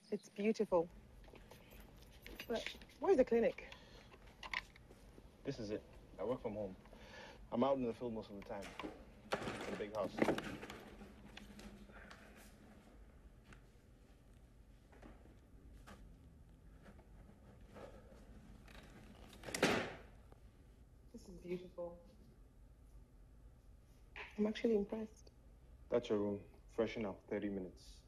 It's beautiful. But where's the clinic? This is it. I work from home. I'm out in the field most of the time. In a big house. This is beautiful. I'm actually impressed. That's your room. Freshen up, 30 minutes.